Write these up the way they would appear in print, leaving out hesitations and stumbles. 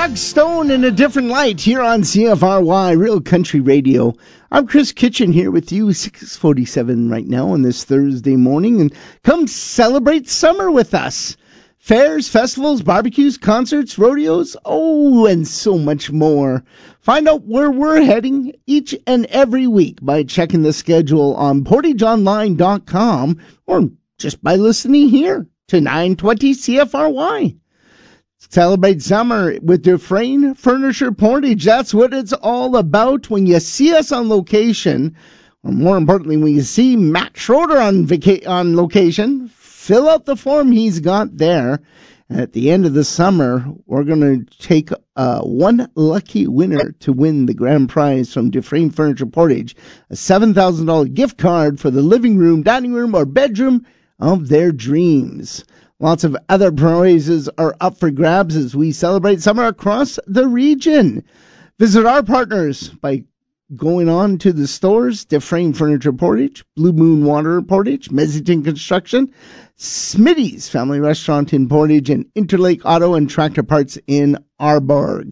Doug Stone in a different light here on CFRY Real Country Radio. I'm Chris Kitchen here with you, 6:47 right now on this Thursday morning, and come celebrate summer with us. Fairs, festivals, barbecues, concerts, rodeos, and so much more. Find out where we're heading each and every week by checking the schedule on portageonline.com or just by listening here to 920 CFRY. Celebrate summer with Dufresne Furniture Portage. That's what it's all about. When you see us on location, or more importantly, when you see Matt Schroeder on location, fill out the form he's got there. And at the end of the summer, we're going to take one lucky winner to win the grand prize from Dufresne Furniture Portage, a $7,000 gift card for the living room, dining room, or bedroom of their dreams. Lots of other prizes are up for grabs as we celebrate summer across the region. Visit our partners by going on to the stores: Dufresne Furniture Portage, Blue Moon Water Portage, Mezzington Construction, Smitty's Family Restaurant in Portage, and Interlake Auto and Tractor Parts in Arborg.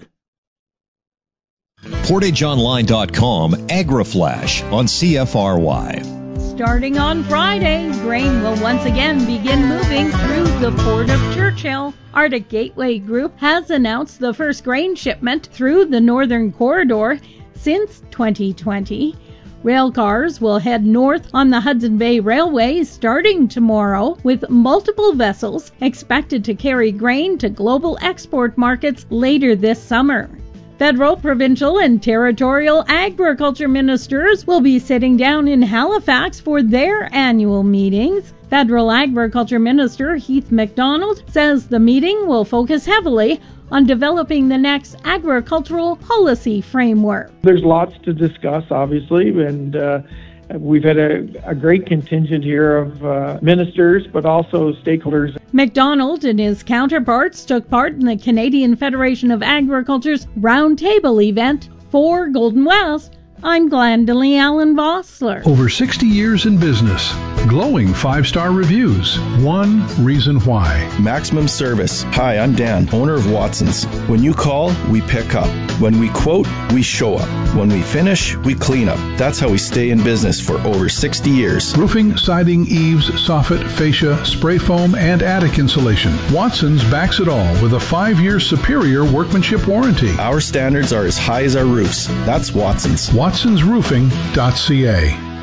PortageOnline.com AgriFlash on CFRY. Starting on Friday, grain will once again begin moving through the Port of Churchill. Arctic Gateway Group has announced the first grain shipment through the Northern Corridor since 2020. Rail cars will head north on the Hudson Bay Railway starting tomorrow, with multiple vessels expected to carry grain to global export markets later this summer. Federal, provincial, and territorial agriculture ministers will be sitting down in Halifax for their annual meetings. Federal Agriculture Minister Heath MacDonald says the meeting will focus heavily on developing the next agricultural policy framework. There's lots to discuss, obviously, and we've had a great contingent here of ministers, but also stakeholders. MacDonald and his counterparts took part in the Canadian Federation of Agriculture's Roundtable event. For Golden West, I'm Glendalee Allen Vossler. Over 60 years in business. Glowing 5-star reviews. One reason why. Maximum service. Hi, I'm Dan, owner of Watson's. When you call, we pick up. When we quote, we show up. When we finish, we clean up. That's how we stay in business for over 60 years. Roofing, siding, eaves, soffit, fascia, spray foam, and attic insulation. Watson's backs it all with a 5-year superior workmanship warranty. Our standards are as high as our roofs. That's Watson's. WatsonsRoofing.ca.